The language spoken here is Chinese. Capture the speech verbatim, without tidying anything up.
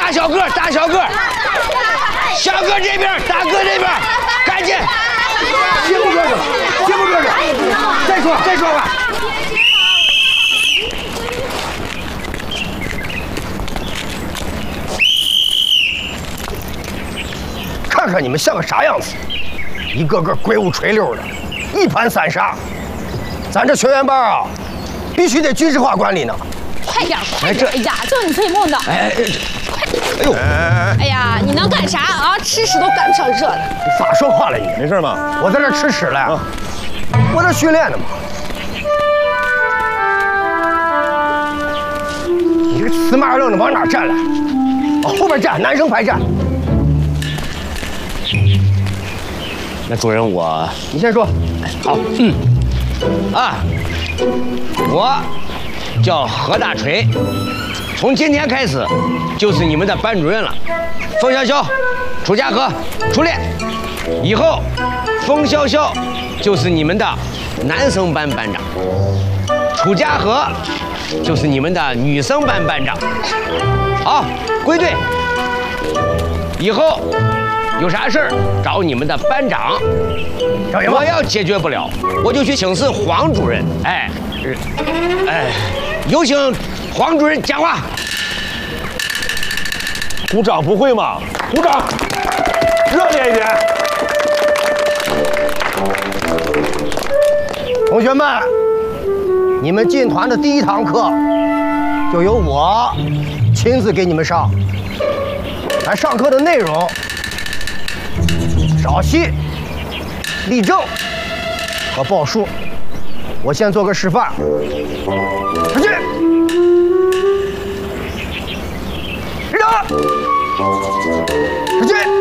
大小个，大小个，小哥这边，大哥这边，赶紧！ 节目哥哥，节目哥哥，再说再说吧。看看你们像个啥样子，一个个鬼舞垂溜的，一盘散沙。咱这学员班啊，必须得军事化管理呢。 快点，快点！哎呀，就你配梦的。 哎哎，哎呦！ 哎呀，你能干啥啊？吃屎都赶不上热的。 你咋说话了你？ 没事吧？ 我在这吃屎了呀，我这训练的嘛。你这个死马愣的往哪站来？往后边站，男生排站。 那主任我， 你先说。 好，嗯，啊，我叫何大锤，从今天开始就是你们的班主任了。冯潇潇、楚家河出列，以后冯潇潇就是你们的男生班班长，楚家河就是你们的女生班班长。好，归队。以后有啥事儿找你们的班长，我要解决不了，我就去请示黄主任。哎，哎，有请黄主任讲话。 鼓掌不会吗？鼓掌，热烈一点。 同学们，你们进团的第一堂课就由我亲自给你们上。咱上课的内容：找戏、立正和报数。我先做个示范。出去。立正。出去。